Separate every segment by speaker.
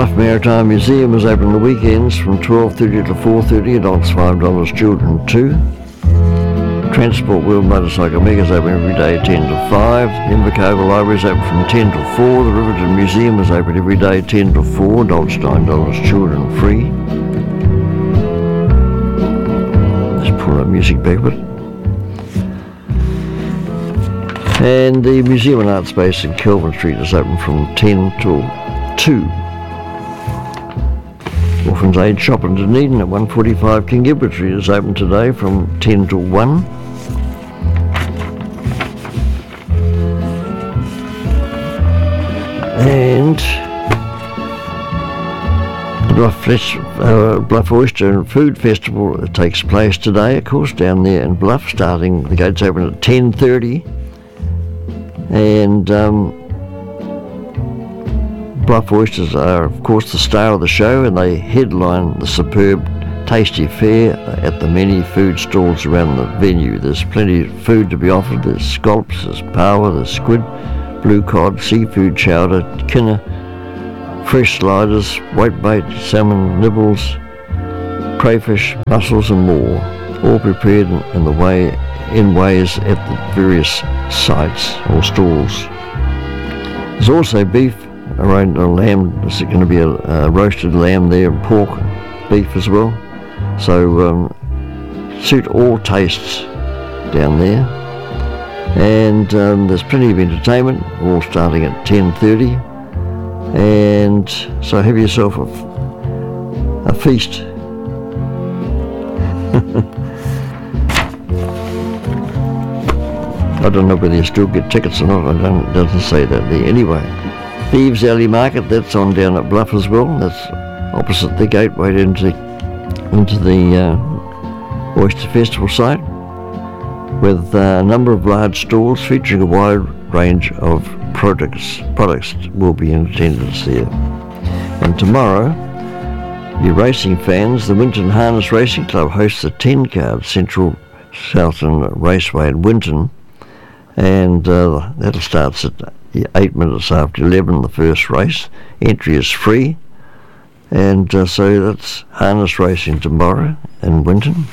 Speaker 1: Bluff Maritime Museum is open on the weekends from 12:30 to 4:30, adults $5, children $2. Transport World Motorcycle Mega is open every day 10 to 5. The Invercargill Library is open from 10 to 4. The Riverton Museum is open every day 10 to 4, adults $9, children free. Just pull that music back a bit. And the Museum and Art Space in Kelvin Street is open from 10 till 2. Orphans Aid Shop in Dunedin at 145 King Edward Street is open today from 10 till 1. And the Bluff Oyster Food Festival takes place today, of course, down there in Bluff, starting, the gates open at 10:30. And Bluff Oysters are, of course, the star of the show, and they headline the superb tasty fare at the many food stalls around the venue. There's plenty of food to be offered. There's scallops, there's paua, there's squid, blue cod, seafood chowder, kina, fresh sliders, whitebait, salmon nibbles, crayfish, mussels and more, all prepared in ways at the various sites or stalls. There's also beef, around a lamb. There's going to be a roasted lamb there, and pork, beef as well. So suit all tastes down there. And there's plenty of entertainment, all starting at 10:30. And so have yourself a feast. I don't know whether you still get tickets or not. It doesn't say that there. Anyway, Thieves Alley Market, that's on down at Bluff as well. That's opposite the gateway into the Oyster Festival site, with a number of large stalls featuring a wide range of products will be in attendance there. And tomorrow, you racing fans, the Winton Harness Racing Club hosts the 10-card Central Southern Raceway in Winton, and that starts at 8 minutes after 11, the first race. Entry is free, and so that's harness racing tomorrow in Winton.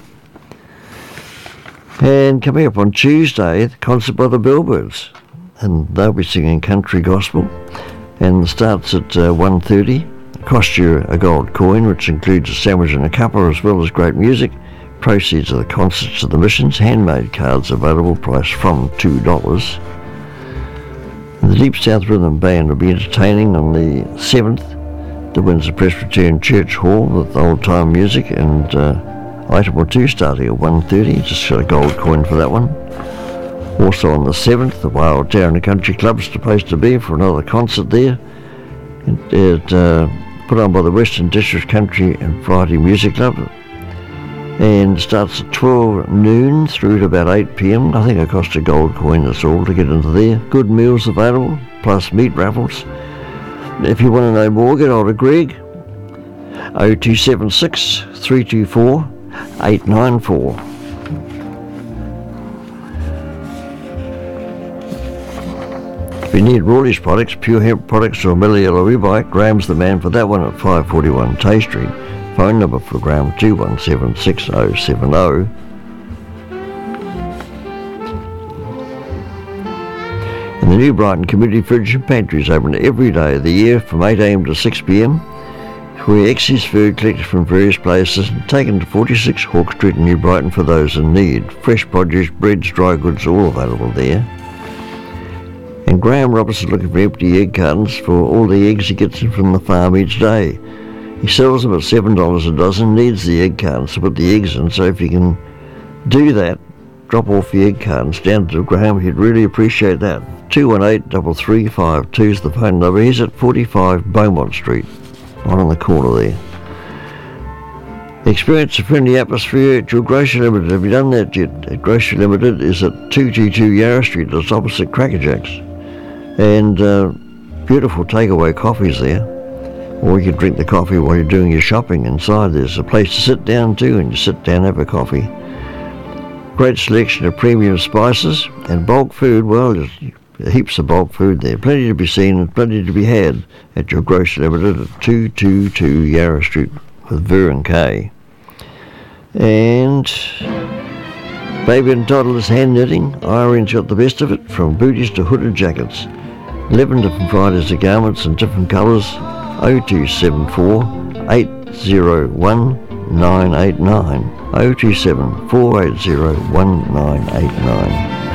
Speaker 1: And coming up on Tuesday, the concert by the Bellbirds, and they'll be singing country gospel, and it starts at 1:30. It costs you a gold coin, which includes a sandwich and a cuppa, as well as great music. Proceeds of the concerts of the missions, handmade cards available, priced from $2. The Deep South Rhythm Band will be entertaining on the 7th, the Windsor Presbyterian Church Hall, with old-time music, and item or two starting at 1:30. Just got a gold coin for that one. Also on the 7th, the Wild Town Country Club's supposed to be for another concert there. It put on by the Western District Country and Variety Music Club, and starts at 12 noon through to about 8 p.m. I think it costs a gold coin, that's all, to get into there. Good meals available, plus meat raffles. If you want to know more, get hold of Greg, 0276 324 894. If you need Rawley's products, pure hemp products, or Millie yellow e-bike, Graham's the man for that one at 541 Tay Street. Phone number for Graham 2176070. And the New Brighton Community Fridge and Pantry is open every day of the year from 8 a.m. to 6 p.m. where excess food collected from various places and taken to 46 Hawke Street in New Brighton for those in need. Fresh produce, breads, dry goods, all available there. And Graham Roberts is looking for empty egg cartons for all the eggs he gets in from the farm each day. He sells them at $7 a dozen, needs the egg cartons to put the eggs in, so if you can do that, drop off the egg cartons down to Graham, he'd really appreciate that. 218-3352 is the phone number. He's at 45 Beaumont Street, right on the corner there. Experience a friendly atmosphere at your Grocery Limited. Have you done that yet? Grocery Limited is at 222 Yarra Street, it's opposite Cracker Jacks. And beautiful takeaway coffees there. Or you can drink the coffee while you're doing your shopping inside. There's a place to sit down too, and you sit down and have a coffee. Great selection of premium spices and bulk food. Well, heaps of bulk food there. Plenty to be seen and plenty to be had at your grocery limited at 222 Yarra Street with Ver and Kay. And baby and toddlers hand knitting. Irene's got the best of it, from booties to hooded jackets. 11 different varieties of garments in different colours. 0274 801 989. 0274 801 989.